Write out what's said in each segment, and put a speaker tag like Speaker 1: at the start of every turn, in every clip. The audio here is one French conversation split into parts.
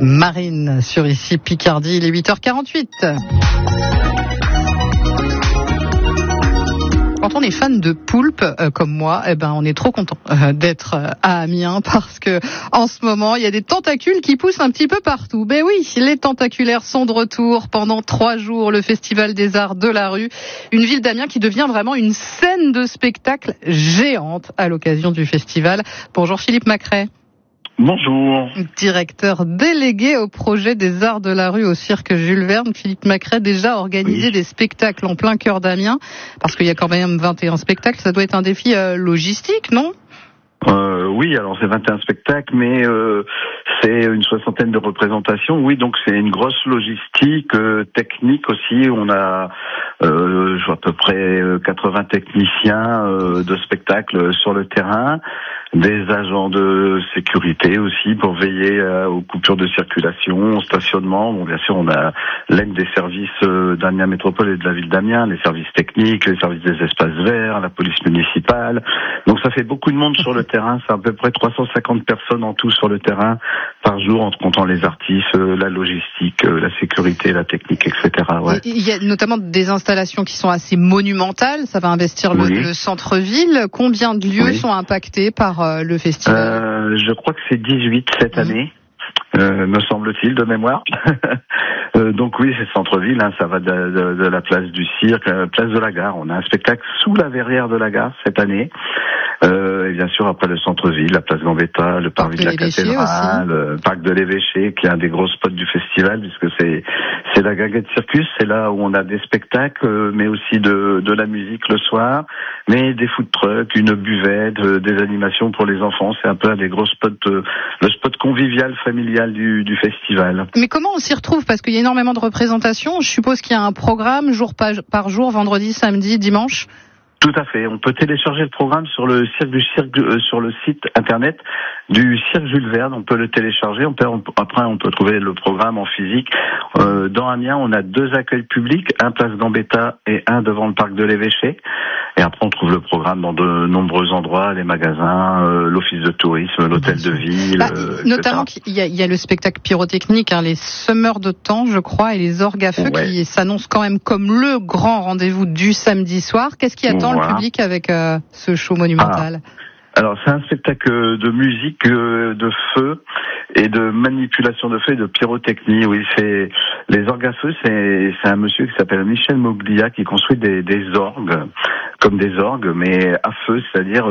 Speaker 1: Marine sur ici Picardie, il est 8h48. Quand on est fan de poulpe comme moi, on est trop content d'être à Amiens parce que en ce moment il y a des tentacules qui poussent un petit peu partout. Ben oui, les tentaculaires sont de retour pendant 3 jours. Le Festival des Arts de la Rue, une ville d'Amiens qui devient vraiment une scène de spectacle géante à l'occasion du festival. Bonjour Philippe Macret.
Speaker 2: Bonjour.
Speaker 1: Directeur délégué au projet des Arts de la Rue au Cirque Jules Verne. Philippe Macret, déjà organisé des spectacles en plein cœur d'Amiens, parce qu'il y a quand même 21 spectacles, ça doit être un défi logistique, non ?
Speaker 2: Oui, alors c'est 21 spectacles, mais c'est une 60aine de représentations. Oui, donc c'est une grosse logistique, technique aussi. On a à peu près 80 techniciens de spectacle sur le terrain, des agents de sécurité aussi pour veiller aux coupures de circulation, au stationnement. Bon, bien sûr, on a l'aide des services d'Amiens Métropole et de la ville d'Amiens, les services techniques, les services des espaces verts, la police municipale. Donc ça fait beaucoup de monde sur le terrain. C'est à peu près 350 personnes en tout sur le terrain par jour, en comptant les artistes, la logistique, la sécurité, la technique, etc. Ouais.
Speaker 1: Il y a notamment des installations qui sont assez monumentales. Ça va investir le centre-ville. Combien de lieux sont impactés par le festival ?
Speaker 2: Je crois que c'est 18 cette année. Me semble-t-il, de mémoire. Donc oui, c'est centre-ville, ça va de la place du cirque, place de la gare. On a un spectacle sous la verrière de la gare cette année. Et bien sûr, après le centre-ville, la place Gambetta, le parvis de la cathédrale, le parc de l'Évêché, qui est un des gros spots du festival, puisque c'est la Gaguette Circus, c'est là où on a des spectacles, mais aussi de la musique le soir, mais des food trucks, une buvette, des animations pour les enfants. C'est un peu un des gros spots, le spot convivial, familial du festival.
Speaker 1: Mais comment on s'y retrouve ? Parce qu'il y a énormément de représentations. Je suppose qu'il y a un programme jour par jour, vendredi, samedi, dimanche.
Speaker 2: Tout à fait. On peut télécharger le programme sur le sur le site internet du Cirque Jules Verne. On peut le télécharger. Après, on peut trouver le programme en physique. Dans Amiens, on a 2 accueils publics, un place Gambetta et un devant le parc de l'Évêché. Et après, on trouve le programme dans de nombreux endroits, les magasins, l'office de tourisme, l'hôtel de ville.
Speaker 1: Notamment qu'il y a le spectacle pyrotechnique, les semeurs de temps, je crois, et les orgues à feu qui s'annoncent quand même comme le grand rendez-vous du samedi soir. Qu'est-ce qui attend le public avec ce show monumental ?
Speaker 2: Alors c'est un spectacle de musique, de feu et de manipulation de feu et de pyrotechnie. Oui, c'est les orgues à feu. C'est un monsieur qui s'appelle Michel Moglia qui construit des orgues comme des orgues, mais à feu, c'est-à-dire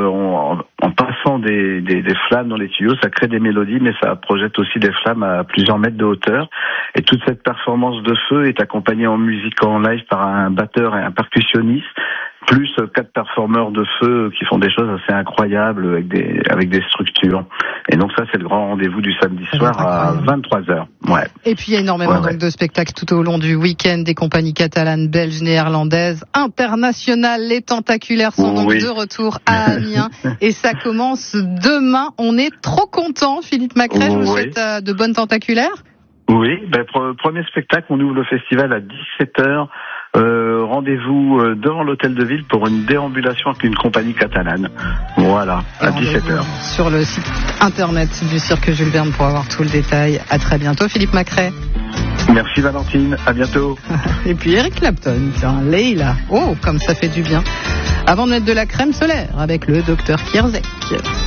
Speaker 2: en passant des flammes dans les tuyaux, ça crée des mélodies, mais ça projette aussi des flammes à plusieurs mètres de hauteur. Et toute cette performance de feu est accompagnée en musique en live par un batteur et un percussionniste, plus 4 performeurs de feu qui font des choses assez incroyables avec des structures. Et donc ça, c'est le grand rendez-vous du samedi soir à 23h. Ouais.
Speaker 1: Et puis il y a énormément de spectacles tout au long du week-end, des compagnies catalanes, belges, néerlandaises, internationales. Les tentaculaires sont donc de retour à Amiens. Et ça commence demain. On est trop contents, Philippe Macret. Je vous souhaite de bonnes tentaculaires.
Speaker 2: Oui, premier spectacle, on ouvre le festival à 17h. Rendez-vous devant l'hôtel de ville pour une déambulation avec une compagnie catalane. Voilà, à 17h.
Speaker 1: Sur le site internet du Cirque Jules Verne pour avoir tout le détail. À très bientôt, Philippe Macret.
Speaker 2: Merci Valentine, à bientôt.
Speaker 1: Et puis Eric Clapton, tiens, Leila. Oh, comme ça fait du bien. Avant de mettre de la crème solaire avec le docteur Kierzek.